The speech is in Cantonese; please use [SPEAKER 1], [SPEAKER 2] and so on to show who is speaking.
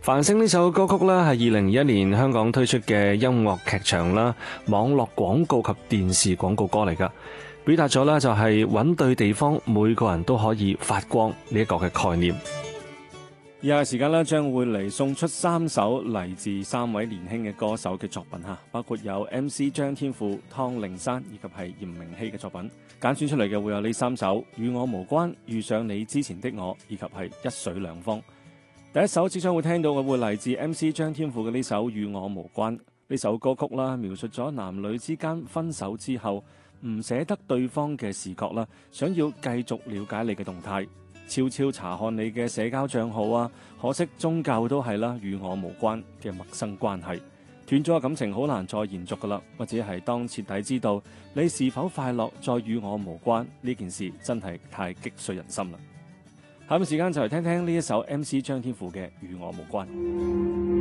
[SPEAKER 1] 繁星呢首歌曲呢，係2021年香港推出嘅音樂劇場啦、網絡廣告及電視廣告歌嚟噶，表達咗呢就係揾對地方，每個人都可以發光呢一個嘅概念。
[SPEAKER 2] 以下時間呢，將會嚟送出3首嚟自3位年輕嘅歌手嘅作品吓，包括有 MC 張天賦、湯令山以及係嚴明熙嘅作品。揀選出嚟嘅會有呢3首：與我無關、遇上你之前的我，以及係一水兩方。第一首即將會聽到嘅會嚟自 MC 張天賦嘅呢首《與我無關》。呢首歌曲啦，描述咗男女之間分手之後唔捨得對方嘅視覺啦，想要繼續了解你嘅動態，悄悄查看你嘅社交賬號啊，可惜終究都係啦，與我無關嘅陌生關係。斷咗嘅感情好難再延續噶啦，或者係當徹底知道你是否快樂再與我無關呢件事，真係太擊碎人心啦。下面時間就嚟聽聽呢一首 MC 張天賦嘅《與我無關》。